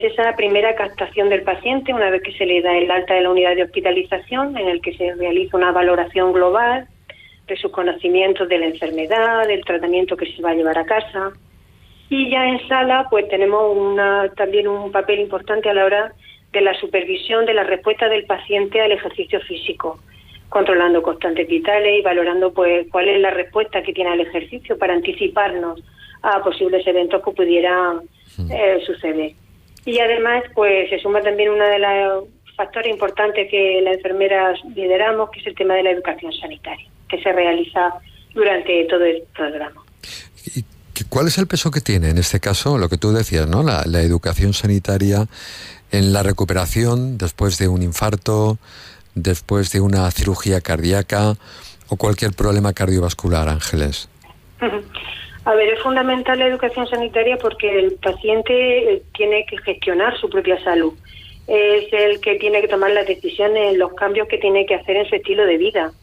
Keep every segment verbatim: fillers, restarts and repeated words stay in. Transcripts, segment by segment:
esa primera captación del paciente, una vez que se le da el alta de la unidad de hospitalización, en el que se realiza una valoración global de sus conocimientos de la enfermedad, del tratamiento que se va a llevar a casa. Y ya en sala, pues tenemos una, también un papel importante a la hora de la supervisión de la respuesta del paciente al ejercicio físico, controlando constantes vitales y valorando pues cuál es la respuesta que tiene al ejercicio para anticiparnos a posibles eventos que pudieran eh, suceder. Y además, pues se suma también uno de los factores importantes que las enfermeras lideramos, que es el tema de la educación sanitaria, que se realiza durante todo el programa. ¿Y cuál es el peso que tiene en este caso, lo que tú decías, ¿no? La, la educación sanitaria en la recuperación después de un infarto, después de una cirugía cardíaca o cualquier problema cardiovascular, Ángeles? A ver, es fundamental la educación sanitaria porque el paciente tiene que gestionar su propia salud. Es el que tiene que tomar las decisiones, los cambios que tiene que hacer en su estilo de vida.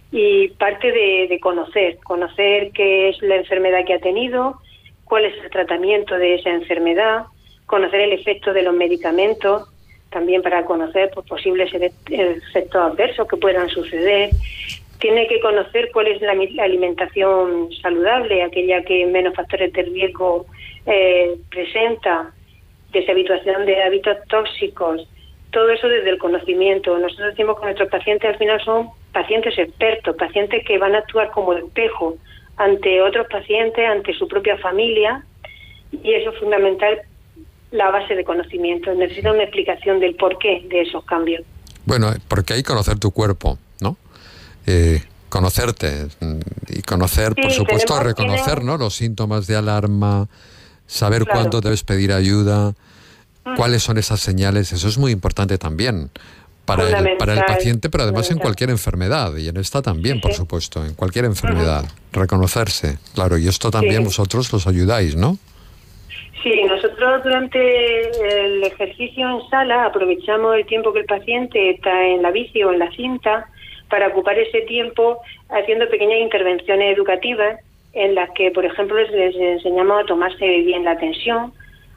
Y parte de, de conocer, conocer qué es la enfermedad que ha tenido, cuál es el tratamiento de esa enfermedad, conocer el efecto de los medicamentos, también para conocer pues, posibles efectos adversos que puedan suceder. Tiene que conocer cuál es la, la alimentación saludable, aquella que menos factores de riesgo eh, presenta, deshabituación de hábitos tóxicos, todo eso desde el conocimiento. Nosotros decimos que nuestros pacientes al final son pacientes expertos, pacientes que van a actuar como espejo ante otros pacientes, ante su propia familia, y eso es fundamental, la base de conocimiento. Necesita una explicación del porqué de esos cambios. Bueno, porque hay que conocer tu cuerpo, ¿no? Eh, conocerte y conocer, sí, por supuesto, a reconocer, tiene... ¿no? Los síntomas de alarma, saber claro. cuándo debes pedir ayuda, mm. cuáles son esas señales. Eso es muy importante también para el, para el paciente, pero además en cualquier enfermedad, y en esta también, sí, por sí. supuesto, en cualquier enfermedad. Uh-huh. Reconocerse, claro, y esto también sí. vosotros los ayudáis, ¿no? Sí, nosotros durante el ejercicio en sala aprovechamos el tiempo que el paciente está en la bici o en la cinta para ocupar ese tiempo haciendo pequeñas intervenciones educativas en las que, por ejemplo, les, les enseñamos a tomarse bien la tensión,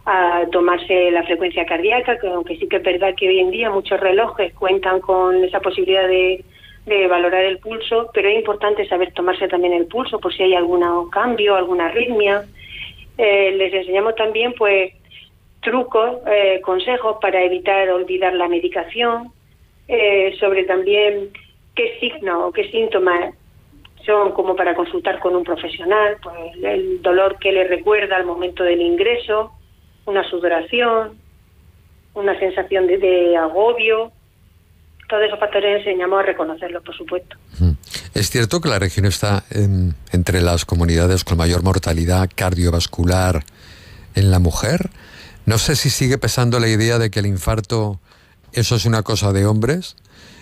a tomarse la frecuencia cardíaca, que aunque sí que es verdad que hoy en día muchos relojes cuentan con esa posibilidad de, de valorar el pulso, pero es importante saber tomarse también el pulso por si hay algún cambio, alguna arritmia. Eh, les enseñamos también pues trucos, eh, consejos para evitar olvidar la medicación, eh, sobre también qué signos o qué síntomas son como para consultar con un profesional, pues el dolor que le recuerda al momento del ingreso, una sudoración, una sensación de, de agobio. Todos esos factores enseñamos a reconocerlos, por supuesto. Es cierto que la región está en, entre las comunidades con mayor mortalidad cardiovascular en la mujer. No sé si sigue pesando la idea de que el infarto, eso es una cosa de hombres.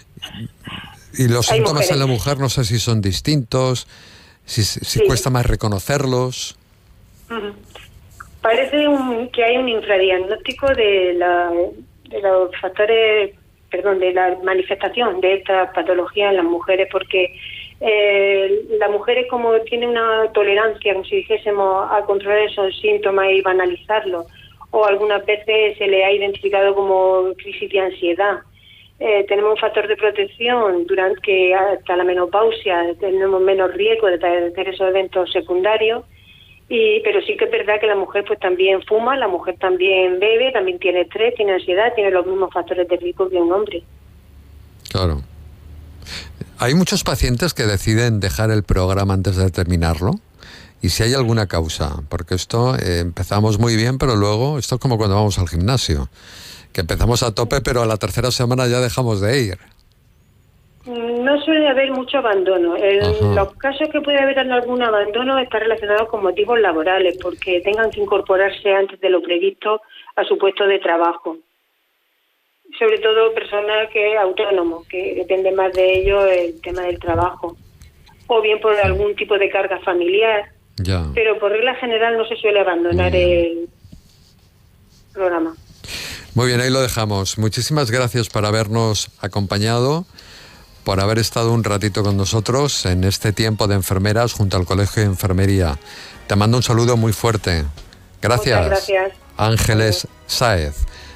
Y los hay síntomas mujeres. en la mujer no sé si son distintos, si, si sí. cuesta más reconocerlos. Uh-huh. Parece un, que hay un infradiagnóstico de, la, de los factores, perdón, de la manifestación de esta patología en las mujeres, porque eh, las mujeres como tienen una tolerancia, como si dijésemos, a controlar esos síntomas y banalizarlos, o algunas veces se le ha identificado como crisis de ansiedad. Eh, tenemos un factor de protección durante que hasta la menopausia tenemos menos riesgo de tener esos eventos secundarios, y pero sí que es verdad que la mujer pues también fuma, la mujer también bebe, también tiene estrés, tiene ansiedad, tiene los mismos factores de riesgo que un hombre. Claro. Hay muchos pacientes que deciden dejar el programa antes de terminarlo, y si hay alguna causa, porque esto eh, empezamos muy bien, pero luego esto es como cuando vamos al gimnasio, que empezamos a tope, pero a la tercera semana ya dejamos de ir. No suele haber mucho abandono. En los casos que puede haber algún abandono está relacionado con motivos laborales, porque tengan que incorporarse antes de lo previsto a su puesto de trabajo. Sobre todo personas que autónomos, que depende más de ellos el tema del trabajo. O bien por algún tipo de carga familiar. Ya. Pero por regla general no se suele abandonar el programa. Muy bien, ahí lo dejamos. Muchísimas gracias por habernos acompañado, por haber estado un ratito con nosotros en este tiempo de enfermeras junto al Colegio de Enfermería. Te mando un saludo muy fuerte. Gracias. Muchas gracias. Ángeles Sáez,